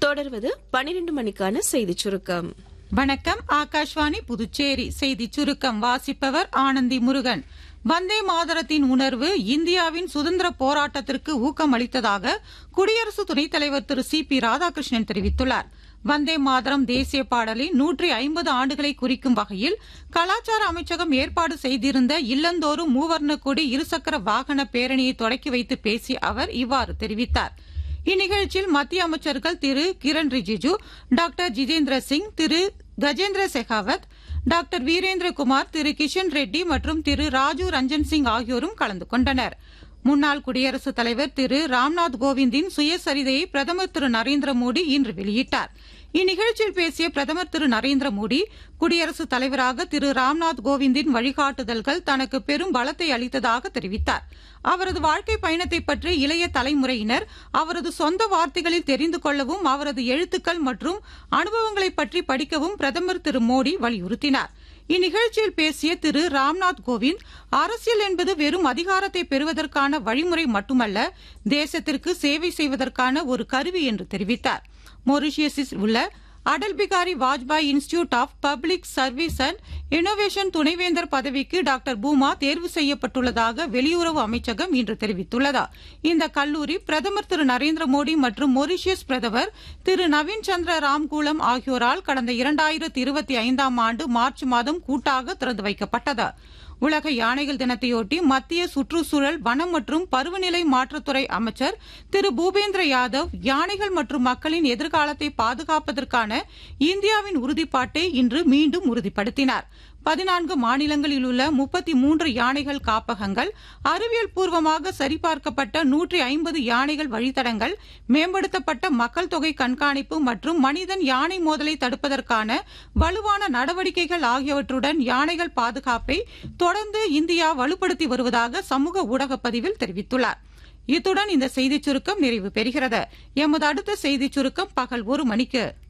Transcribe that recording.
தொடர்வது 12 மணிக்கான செய்திச் சுருக்கம். வணக்கம். ஆகாஷ்வாணி புதுச்சேரி செய்திச் சுருக்கம் வாசிப்பவர் ஆனந்தி முருகன். வந்தே மாதரத்தின் உணர்வு இந்தியாவின் சுதந்திர போராட்டத்திற்கு ஊக்கம் அளித்ததாக குடியரசு துணைத் தலைவர் திரு சி.பி. ராதாகிருஷ்ணன் தெரிவித்துள்ளார். வந்தே மாதரம் தேசிய பாடலின் 150 ஆண்டுகளை குறிக்கும் வகையில் கலாச்சார அமைச்சகம் ஏற்பாடு செய்திருந்த இல்லந்தோறும் மூவர்ண கொடி இருசக்கர வாகன பேரணியை தொடக்கி வைத்து பேசிய அவர் இவ்வாறு தெரிவித்தார். இந்நிகழ்ச்சியில் மத்திய அமைச்சர்கள் திரு கிரண் ரிஜிஜு, டாக்டர் ஜிதேந்திர சிங், திரு கஜேந்திர செகாவத், டாக்டர் வீரேந்திரகுமார், திரு கிஷன் ரெட்டி மற்றும் திரு ராஜு ரஞ்சன் சிங் ஆகியோரும் கலந்து கொண்டனர். முன்னாள் குடியரசுத் தலைவர் திரு ராம்நாத் கோவிந்தின் சுயசரிதையை பிரதமர் திரு நரேந்திர மோடி இன்று வெளியிட்டார். இந்நிகழ்ச்சியில் பேசிய பிரதமர் திரு நரேந்திர மோடி, குடியரசுத் தலைவராக திரு ராம்நாத் கோவிந்தின் வழிகாட்டுதல்கள் தனக்கு பெரும் பலத்தை அளித்ததாக தெரிவித்தார். அவரது வாழ்க்கை பயணத்தை பற்றி இளைய தலைமுறையினர் அவரது சொந்த வார்த்தைகளில் தெரிந்து கொள்ளவும் அவரது எழுத்துக்கள் மற்றும் அனுபவங்களை பற்றி படிக்கவும் பிரதமர் திரு மோடி வலியுறுத்தினார். இந்நிகழ்ச்சியில் பேசிய திரு ராம்நாத் கோவிந்த், அரசியல் என்பது வெறும் அதிகாரத்தை பெறுவதற்கான வழிமுறை மட்டுமல்ல, தேசத்திற்கு சேவை செய்வதற்கான ஒரு கருவி என்று தெரிவித்தார். மொரிஷியஸில் உள்ள Atal Bihari Vajpayee institute of public service and innovation துணைவேந்தர் பதவிக்கு டாக்டர் பூமா தேர்வு செய்யப்பட்டுள்ளதாக வெளியுறவு அமைச்சகம் இன்று தெரிவித்துள்ளது. இந்த கல்லூரி பிரதமர் திரு நரேந்திர மோடி மற்றும் மொரிஷியஸ் பிரதமர் திரு நவீன் சந்திர ராம்கூலம் ஆகியோரால் கடந்த 2025ஆம் ஆண்டு மார்ச் மாதம் கூட்டாக திறந்து வைக்கப்பட்டது. உலக யானைகள் தினத்தையொட்டி மத்திய சுற்றுச்சூழல், வனம் மற்றும் பருவநிலை மாற்றத்துறை அமைச்சர் திரு பூபேந்திர யாதவ் யானைகள் மற்றும் மக்களின் எதிர்காலத்தை பாதுகாப்பதற்கான இந்தியாவின் உறுதிப்பாட்டை இன்று மீண்டும் உறுதிப்படுத்தினார். 14 மாநிலங்களில் உள்ள 33 யானைகள் காப்பகங்கள், அறிவியல் பூர்வமாக சரிபார்க்கப்பட்ட 150 யானைகள் வழித்தடங்கள், மேம்படுத்தப்பட்ட மக்கள் தொகை கண்காணிப்பு மற்றும் மனிதன் யானை மோதலை தடுப்பதற்கான வலுவான நடவடிக்கைகள் ஆகியவற்றுடன் யானைகள் பாதுகாப்பை தொடர்ந்து இந்தியா வலுப்படுத்தி வருவதாக சமூக ஊடக பதிவில் தெரிவித்துள்ளார். இத்துடன் இந்த செய்திச் சுருக்கம் நிறைவு பெறுகிறது. எமது அடுத்த செய்திச் சுருக்கம் பகல் 1 மணிக்கு.